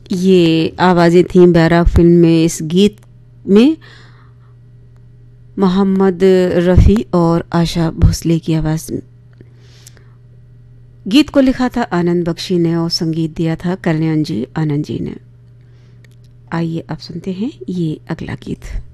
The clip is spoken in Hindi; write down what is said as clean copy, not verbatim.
ये आवाज़ें थीं बैराग फिल्म में। इस गीत में मोहम्मद रफ़ी और आशा भोसले की आवाज़। गीत को लिखा था आनंद बख्शी ने और संगीत दिया था कल्याण जी आनंद जी ने। आइए अब सुनते हैं ये अगला गीत।